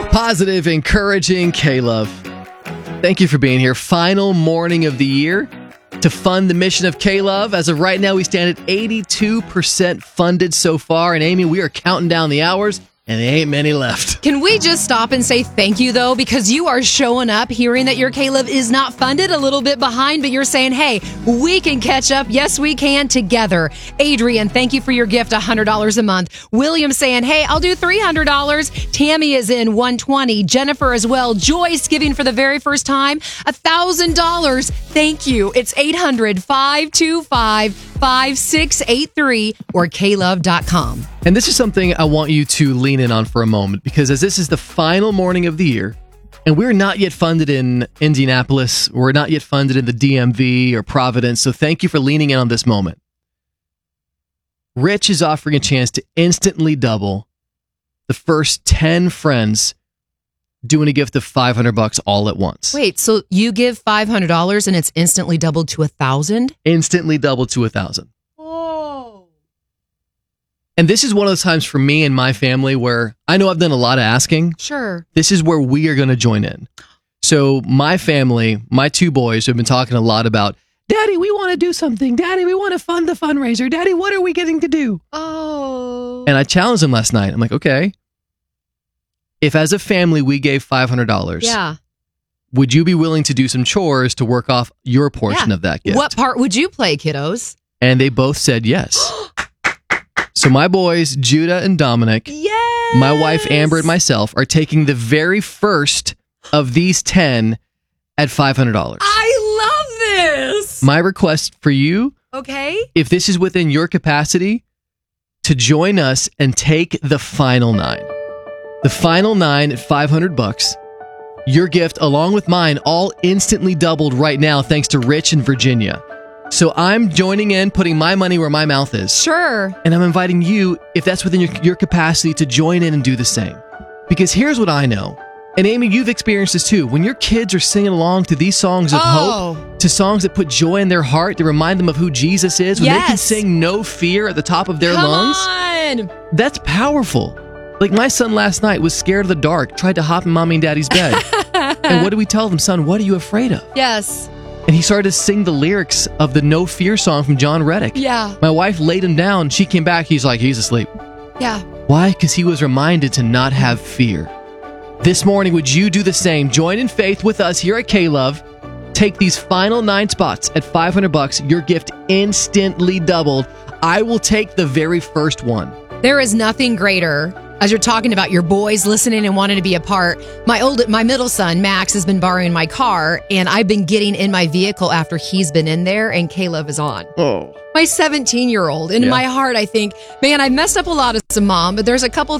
Positive, encouraging K-Love. Thank you for being here. Final morning of the year to fund the mission of K-Love. As of right now, we stand at 82% funded so far. And Amy, we are counting down the hours, and there ain't many left. Can we just stop and say thank you, though? Because you are showing up, hearing that your K-Love is not funded, a little bit behind, but you're saying, hey, we can catch up. Yes, we can together. Adrian, thank you for your gift, $100 a month. William saying, hey, I'll do $300. Tammy is in $120. Jennifer as well. Joyce giving for the very first time, $1,000. Thank you. It's 800-525-5683 or klove.com. And this is something I want you to lean in on for a moment, because as this is the final morning of the year, and we're not yet funded in Indianapolis, we're not yet funded in the DMV or Providence, so thank you for leaning in on this moment. Rich is offering a chance to instantly double the first 10 friends doing a gift of $500 all at once. Wait, so you give $500 and it's instantly doubled to $1,000? Instantly doubled to $1,000. And this is one of those times for me and my family where I know I've done a lot of asking. Sure. This is where we are going to join in. So my family, my two boys have been talking a lot about, Daddy, we want to do something. Daddy, we want to fund the fundraiser. Daddy, what are we getting to do? Oh. And I challenged them last night. I'm like, okay, if as a family we gave $500, yeah, would you be willing to do some chores to work off your portion of that gift? What part would you play, kiddos? And they both said yes. So my boys, Judah and Dominic, yes, my wife Amber and myself are taking the very first of these 10 at $500. I love this. My request for you, okay, if this is within your capacity, to join us and take the final 9. The final 9 at $500. Your gift, along with mine, all instantly doubled right now thanks to Rich in Virginia. So I'm joining in, putting my money where my mouth is. Sure. And I'm inviting you, if that's within your capacity, to join in and do the same. Because here's what I know. And Amy, you've experienced this too. When your kids are singing along to these songs of hope, to songs that put joy in their heart, that remind them of who Jesus is, when they can sing No Fear at the top of their lungs, that's powerful. Like my son last night was scared of the dark, tried to hop in mommy and daddy's bed. And what do we tell them? Son, what are you afraid of? Yes. And he started to sing the lyrics of the No Fear song from John Reddick. Yeah. My wife laid him down. She came back. He's like, he's asleep. Yeah. Why? Because he was reminded to not have fear. This morning, would you do the same? Join in faith with us here at K-Love. Take these final 9 spots at $500. Your gift instantly doubled. I will take the very first one. There is nothing greater. As you're talking about your boys listening and wanting to be a part, my middle son, Max, has been borrowing my car, and I've been getting in my vehicle after he's been in there, and K-Love is on. Oh. My 17-year-old. In my heart, I think, man, I messed up a lot as a mom, but there's a couple